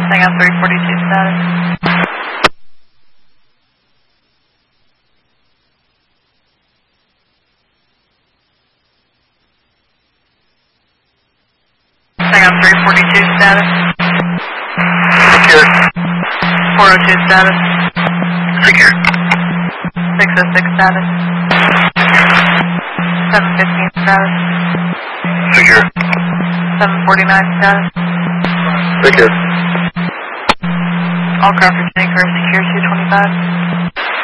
Saigon 342 status. Saigon 342 status. Secure. 402 status. Secure. 606 status. 715 status. Secure. 749 status. Secure. All craft returning for secure 225.